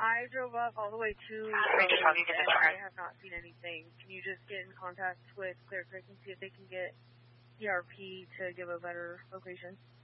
I drove up all the way to and I have not seen anything. Can you just get in contact with Clear Creek and see if they can get ERP to give a better location?